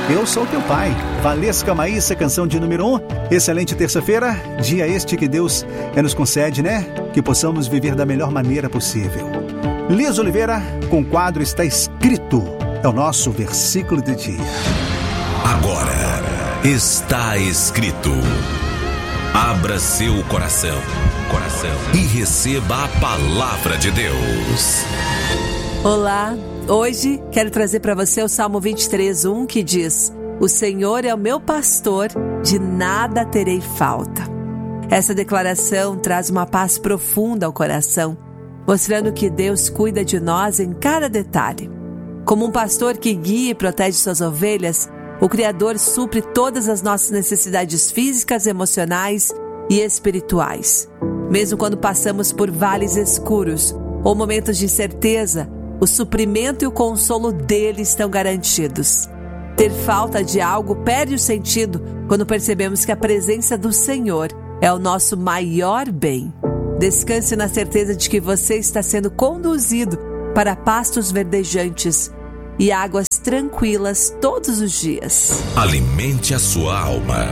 Eu Sou Teu Pai. Valesca Maíssa, canção de número 1. Excelente terça-feira, dia este que Deus nos concede, né? Que possamos viver da melhor maneira possível. Liz Oliveira, com o quadro Está Escrito. É o nosso versículo do dia. Agora, está escrito. Abra seu coração e receba a palavra de Deus. Olá, hoje quero trazer para você o Salmo 23:1 que diz: O Senhor é o meu pastor, de nada terei falta. Essa declaração traz uma paz profunda ao coração, mostrando que Deus cuida de nós em cada detalhe. Como um pastor que guia e protege suas ovelhas, o Criador supre todas as nossas necessidades físicas, emocionais e espirituais. Mesmo quando passamos por vales escuros ou momentos de incerteza, o suprimento e o consolo dele estão garantidos. Ter falta de algo perde o sentido quando percebemos que a presença do Senhor é o nosso maior bem. Descanse na certeza de que você está sendo conduzido para pastos verdejantes e águas tranquilas todos os dias. Alimente a sua alma